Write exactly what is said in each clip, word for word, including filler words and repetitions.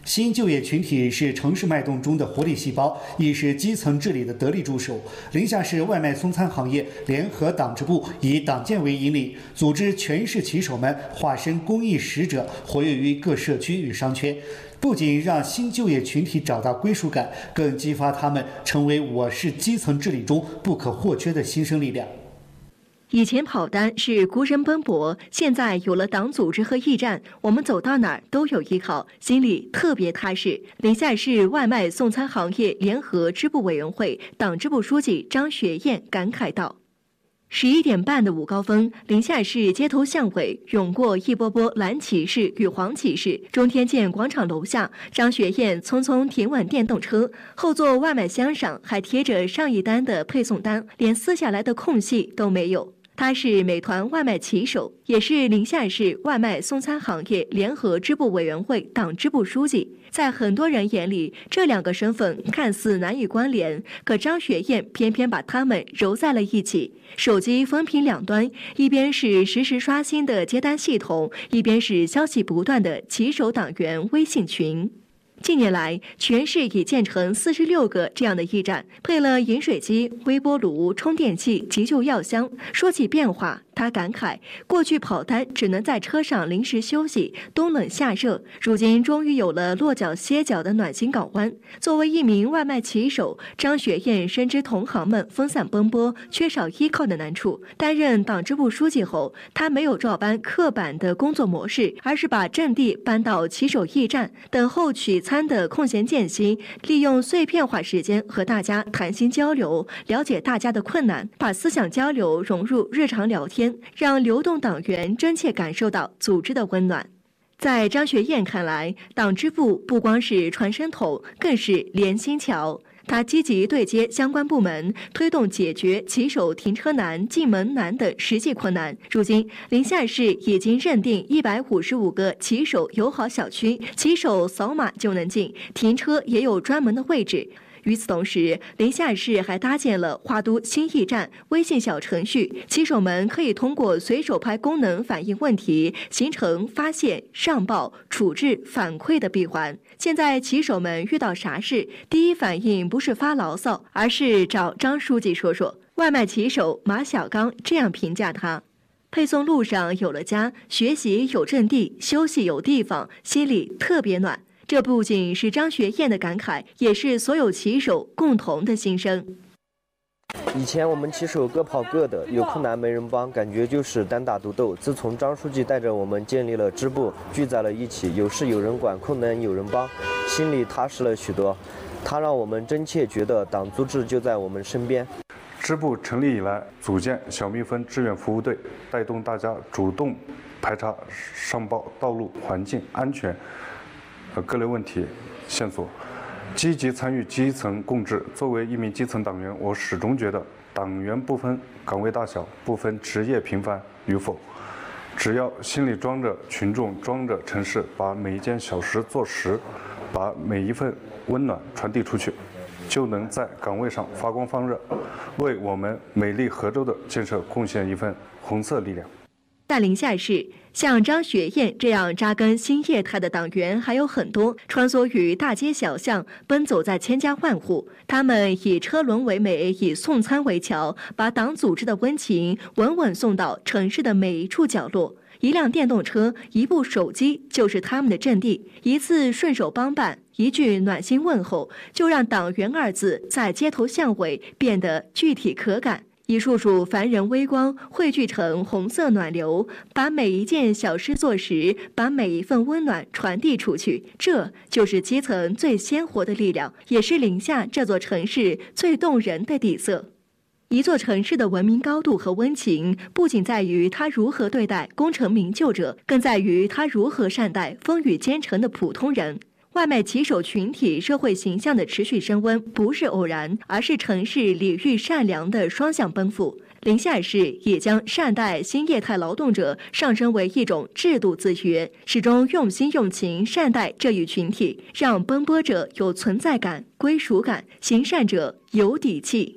新就业群体是城市脉动中的活力细胞，亦是基层治理的得力助手。临夏市外卖送餐行业联合党支部以党建为引领，组织全市骑手们化身公益使者，活跃于各社区与商圈，不仅让新就业群体找到归属感，更激发他们成为我市基层治理中不可或缺的新生力量。 以前跑单是孤身奔波，现在有了党组织和驿站，我们走到哪儿都有依靠，心里特别踏实。临夏市外卖送餐行业联合支部委员会党支部书记张学燕感慨道：十一点半的午高峰，临夏市街头巷尾涌过一波波蓝骑士与黄骑士。中天建广场楼下，张学燕匆匆停稳电动车，后座外卖箱上还贴着上一单的配送单，连撕下来的空隙都没有。他是美团外卖骑手，也是临夏市外卖送餐行业联合支部委员会党支部书记。在很多人眼里，这两个身份看似难以关联，可张学燕偏偏把他们揉在了一起。手机分屏两端，一边是实时刷新的接单系统，一边是消息不断的骑手党员微信群。近年来，全市已建成四十六个这样的驿站，配了饮水机、微波炉、充电器、急救药箱。说起变化，他感慨，过去跑单只能在车上临时休息，冬冷夏热，如今终于有了落脚歇脚的暖心港湾。作为一名外卖骑手，张学燕深知同行们分散奔波、缺少依靠的难处。担任党支部书记后，他没有照搬刻板的工作模式，而是把阵地搬到骑手驿站，等候取餐的空闲间隙，利用碎片化时间和大家谈心交流，了解大家的困难，把思想交流融入日常聊天，让流动党员真切感受到组织的温暖。在张学燕看来，党支部不光是传声筒，更是连心桥。他积极对接相关部门，推动解决骑手停车难、进门难等实际困难。如今，临夏市已经认定一百五十五个骑手友好小区，骑手扫码就能进，停车也有专门的位置。与此同时，临夏市还搭建了花都新驿站微信小程序，骑手们可以通过随手拍功能反映问题，形成发现、上报、处置、反馈的闭环。现在骑手们遇到啥事，第一反应不是发牢骚，而是找张书记说说。外卖骑手马小刚这样评价他：配送路上有了家，学习有阵地，休息有地方，心里特别暖。这不仅是张学燕的感慨，也是所有骑手共同的心声。 以前我们骑手各跑各的，有困难没人帮，感觉就是单打独斗。自从张书记带着我们建立了支部，聚在了一起，有事有人管，困难有人帮，心里踏实了许多。他让我们真切觉得党组织就在我们身边。 支部成立以来，组建小蜜蜂志愿服务队，带动大家主动排查上报道路环境安全和各类问题线索，积极参与基层共治。作为一名基层党员，我始终觉得党员不分岗位大小，不分职业平凡与否，只要心里装着群众，装着城市，把每一件小事做实，把每一份温暖传递出去，就能在岗位上发光发热，为我们美丽河州的建设贡献一份红色力量。 在临夏市，像张学燕这样扎根新业态的党员还有很多，穿梭于大街小巷，奔走在千家万户。他们以车轮为媒，以送餐为桥，把党组织的温情稳稳送到城市的每一处角落。一辆电动车，一部手机，就是他们的阵地。一次顺手帮办，一句暖心问候，就让党员二字在街头巷尾变得具体可感。一束束凡人微光汇聚成红色暖流，把每一件小事做实，把每一份温暖传递出去。这就是基层最鲜活的力量，也是临夏这座城市最动人的底色。一座城市的文明高度和温情，不仅在于它如何对待功成名就者，更在于它如何善待风雨兼程的普通人。外卖骑手群体社会形象的持续升温不是偶然，而是城市礼遇善良的双向奔赴。临夏市也将善待新业态劳动者上升为一种制度自觉，始终用心用情善待这一群体，让奔波者有存在感、归属感，行善者有底气。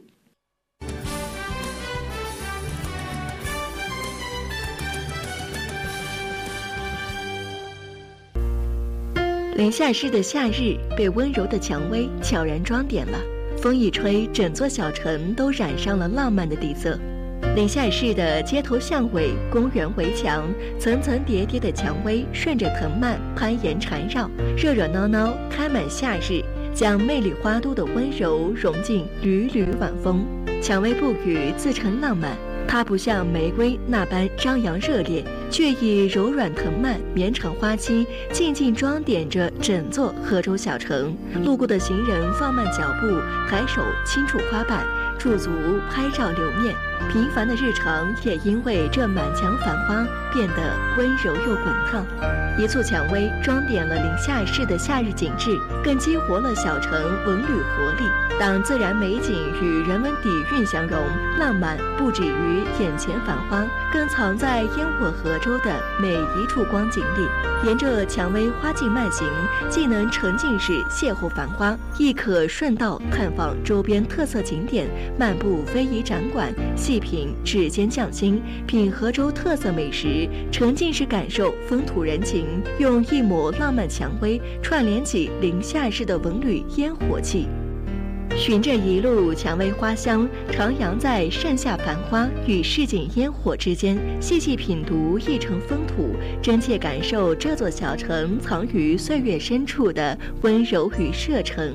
零下市的夏日被温柔的蔷薇悄然装点了，风一吹，整座小城都染上了浪漫的底色。临夏市的街头巷尾、公园围墙，层层叠叠的蔷薇顺着藤蔓攀岩缠绕，热热闹闹开满夏日，将魅力花都的温柔融进缕缕晚风。蔷薇不语自成浪漫，它不像玫瑰那般张扬热烈，却以柔软藤蔓、绵长花期，静静装点着整座河州小城。路过的行人放慢脚步，抬手轻触花瓣，驻足拍照留念。平凡的日常也因为这满墙繁花变得温柔又滚烫。一簇蔷薇装点了临夏市的夏日景致，更激活了小城文旅活力。当自然美景与人文底蕴相融，浪漫不止于眼前繁花，更藏在烟火河州的每一处光景里。沿着蔷薇花径慢行，既能沉浸式邂逅繁花，亦可顺道探访周边特色景点，漫步非遗展馆，细品指尖匠心，品河州特色美食，沉浸式感受风土人情，用一抹浪漫蔷薇串联起临夏市的文旅烟火气。循着一路蔷薇花香，徜徉在盛夏繁花与市井烟火之间，细细品读一城风土，真切感受这座小城藏于岁月深处的温柔与热忱。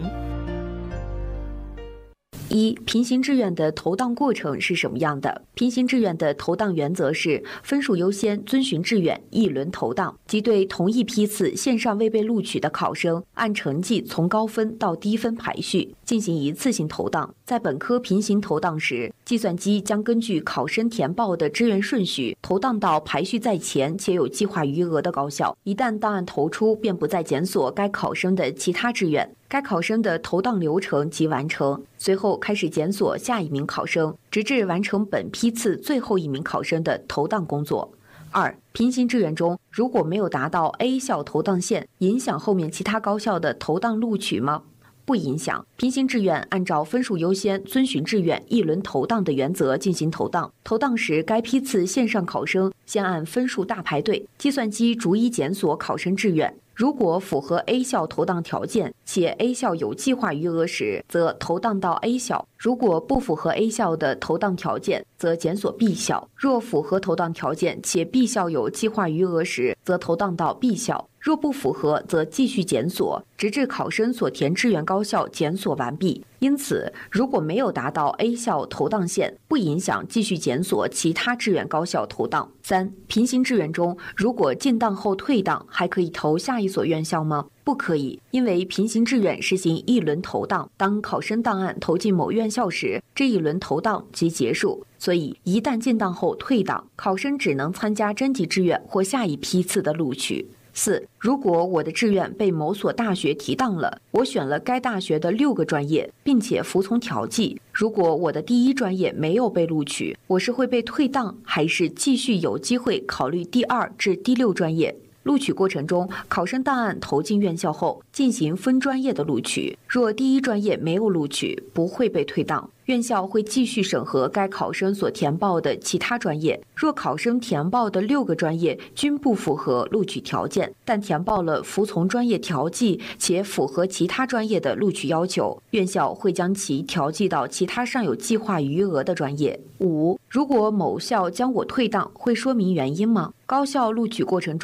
一、平行志愿的投档过程是什么样的？平行志愿的投档原则是分数优先，遵循志愿，一轮投档，即对同一批次线上未被录取的考生，按成绩从高分到低分排序，进行一次性投档。在本科平行投档时，计算机将根据考生填报的志愿顺序，投档到排序在前且有计划余额的高校。一旦档案投出，便不再检索该考生的其他志愿，该考生的投档流程即完成。随后开始检索下一名考生，直至完成本批次最后一名考生的投档工作。二、平行志愿中，如果没有达到 A 校投档线，影响后面其他高校的投档录取吗？不影响。平行志愿按照分数优先、遵循志愿、一轮投档的原则进行投档。投档时，该批次线上考生先按分数大排队，计算机逐一检索考生志愿。如果符合 A 校投档条件，且 A 校有计划余额时，则投档到 A 校；如果不符合 A 校的投档条件，则检索 B 校；若符合投档条件且 B 校有计划余额时，则投档到 B 校；若不符合，则继续检索，直至考生所填志愿高校检索完毕。因此，如果没有达到 A 校投档线，不影响继续检索其他志愿高校投档。三、平行志愿中，如果进档后退档，还可以投下一所院校吗？不可以，因为平行志愿实行一轮投档，当考生档案投进某院校时，这一轮投档即结束。所以，一旦进档后退档，考生只能参加征集志愿或下一批次的录取。四、如果我的志愿被某所大学提档了，我选了该大学的六个专业，并且服从调剂。如果我的第一专业没有被录取，我是会被退档，还是继续有机会考虑第二至第六专业？录取过程中，考生档案投进院校后，进行分专业的录取。若第一专业没有录取，不会被退档。院校会继续审核该考生所填报的其他专业。若考生填报的六个专业均不符合录取条件，但填报了服从专业调剂且符合其他专业的录取要求，院校会将其调剂到其他尚有计划余额的专业。五、如果某校将我退档，会说明原因吗？高校录取过程中